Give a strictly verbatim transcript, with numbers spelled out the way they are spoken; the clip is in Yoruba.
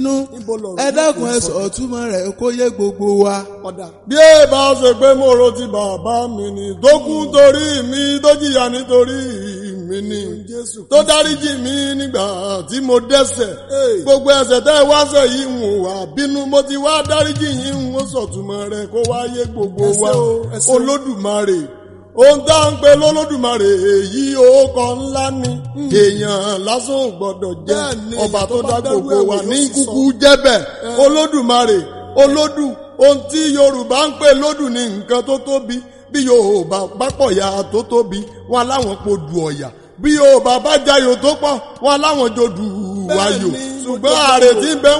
ẹ dákun ẹ sọ túmọ̀ rẹ̀ kó yé gbogbo wa. bí ẹ bá ṣe pé mo ro ti bàbá mi ni tó kú torí mi tó jìyà nítorí mi ni tó dáríjì mi nígbà tí mo dẹ́ṣẹ̀ gbogbo ẹ̀ṣẹ̀ tẹ́ wá ṣẹ̀ yìí ń wà bínú mo ti wá dáríjì yìí ń wọ́n sọ̀túnmọ̀ rẹ̀ kó wá yé gbogbo wa Olódùmarè ohun tá ń pe lọ́lọ́dùmarè èyí òkọ ńlá ni èèyàn lásán ò gbọ́dọ̀ jẹ́ ọba tó dá gbogbo wa ní kúkú jẹ́bẹ̀ Olódùmarè olódù ohun tí Yorùbá ń pè lódù ní nǹkan tó tóbi bí Yorùbá bá pọ̀ ya tó tóbi wọn láwọn po dù ọ̀yà bí Yorùbá bá jayò tó pọ̀ wọn láwọn jò dù wáyò ṣùgbọ́n ààrẹ tí ń bẹ